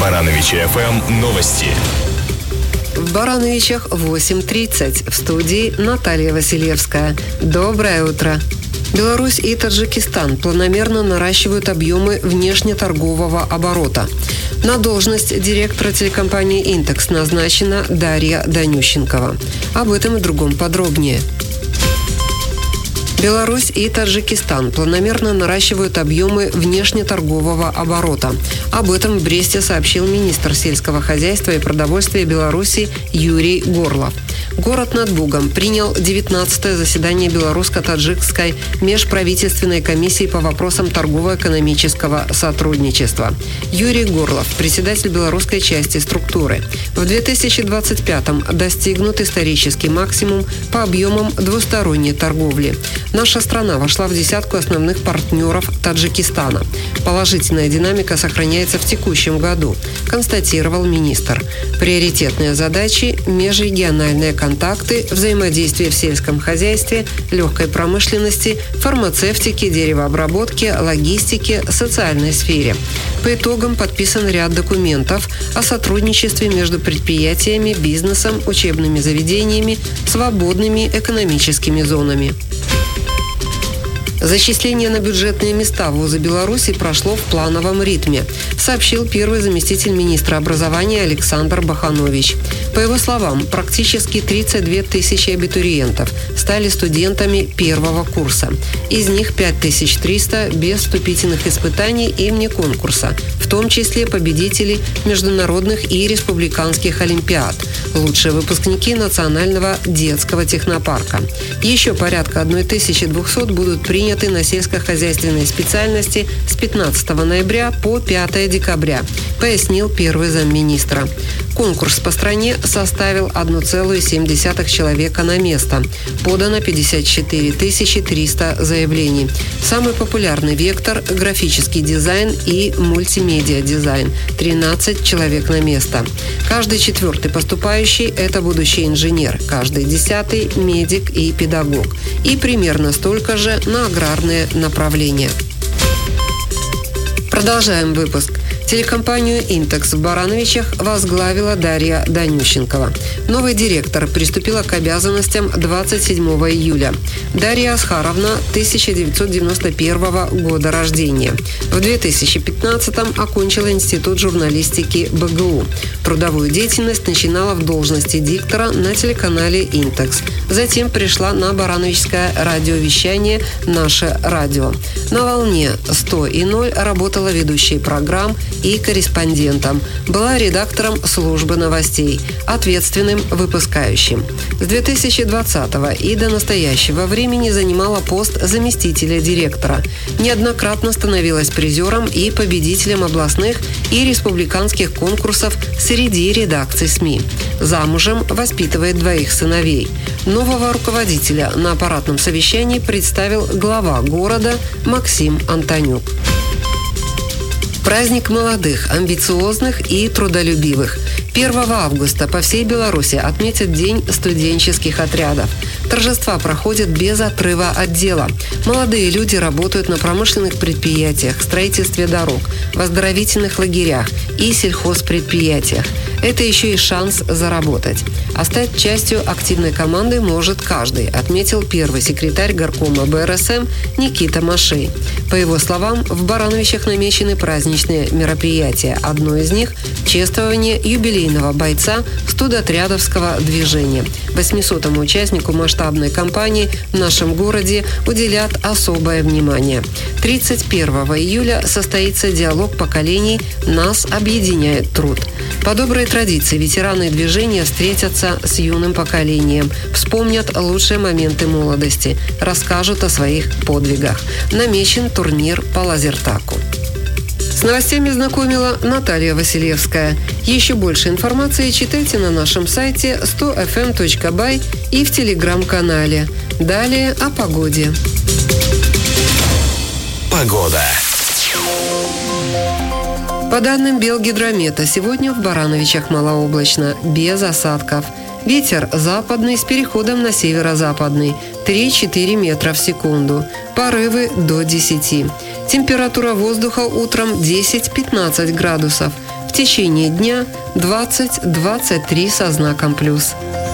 Барановичи ФМ новости. В Барановичах 8:30. В студии Наталья Василевская. Доброе утро. Беларусь и Таджикистан планомерно наращивают объемы внешнеторгового оборота. На должность директора телекомпании «Интекс» назначена Дарья Данющенкова. Об этом и другом подробнее. Беларусь и Таджикистан планомерно наращивают объемы внешнеторгового оборота. Об этом в Бресте сообщил министр сельского хозяйства и продовольствия Беларуси Юрий Горлов. Город над Бугом принял 19-е заседание Белорусско-Таджикской межправительственной комиссии по вопросам торгово-экономического сотрудничества. Юрий Горлов, председатель белорусской части структуры. В 2025-м достигнут исторический максимум по объемам двусторонней торговли. Наша страна вошла в десятку основных партнеров Таджикистана. Положительная динамика сохраняется в текущем году, констатировал министр. Приоритетные задачи – межрегиональные контакты, взаимодействие в сельском хозяйстве, легкой промышленности, фармацевтике, деревообработке, логистике, социальной сфере. По итогам подписан ряд документов о сотрудничестве между предприятиями, бизнесом, учебными заведениями, свободными экономическими зонами. Зачисление на бюджетные места в вузы Беларуси прошло в плановом ритме, сообщил первый заместитель министра образования Александр Баханович. По его словам, практически 32 тысячи абитуриентов стали студентами первого курса. Из них 5300 без вступительных испытаний и вне конкурса, в том числе победители международных и республиканских олимпиад, лучшие выпускники Национального детского технопарка. Еще порядка 1200 будут приняты на сельскохозяйственной специальности с 15 ноября по 5 декабря, пояснил первый замминистра. Конкурс по стране составил 1,7 человека на место. Подано 54 300 заявлений. Самый популярный вектор – графический дизайн и мультимедиа-дизайн – 13 человек на место. Каждый четвертый поступающий – это будущий инженер, каждый 10-й – медик и педагог. И примерно столько же на аграрные направления. Продолжаем выпуск. Телекомпанию «Интекс» в Барановичах возглавила Дарья Данющенкова. Новый директор приступила к обязанностям 27 июля. Дарья Асхаровна 1991 года рождения. В 2015-м окончила Институт журналистики БГУ. Трудовую деятельность начинала в должности диктора на телеканале «Интекс». Затем пришла на барановичское радиовещание «Наше радио». На волне 100,0 работала ведущей программ и корреспондентом. Была редактором службы новостей, ответственным выпускающим. С 2020-го и до настоящего времени занимала пост заместителя директора. Неоднократно становилась призером и победителем областных и республиканских конкурсов среди редакций СМИ. Замужем, воспитывает 2 сыновей. Нового руководителя на аппаратном совещании представил глава города Максим Антонюк. Праздник молодых, амбициозных и трудолюбивых. 1 августа по всей Беларуси отметят День студенческих отрядов. Торжества проходят без отрыва от дела. Молодые люди работают на промышленных предприятиях, строительстве дорог, в оздоровительных лагерях и сельхозпредприятиях. Это еще и шанс заработать. А стать частью активной команды может каждый, отметил первый секретарь горкома БРСМ Никита Машей. По его словам, в Барановичах намечены праздничные мероприятия. Одно из них – чествование юбилейного бойца студотрядовского движения. 800-му участнику масштабной кампании в нашем городе уделят особое внимание. 31 июля состоится диалог поколений «Нас объединяет труд». По доброй традиции ветераны движения встретятся с юным поколением, вспомнят лучшие моменты молодости, расскажут о своих подвигах. Намечен турнир по лазертаку. С новостями знакомила Наталья Василевская. Еще больше информации читайте на нашем сайте 100fm.by и в телеграм-канале. Далее о погоде. Погода. По данным Белгидромета, сегодня в Барановичах малооблачно, без осадков. Ветер западный с переходом на северо-западный 3-4 метра в секунду. Порывы до 10. Температура воздуха утром 10-15 градусов. В В течение дня 20-23 со знаком плюс.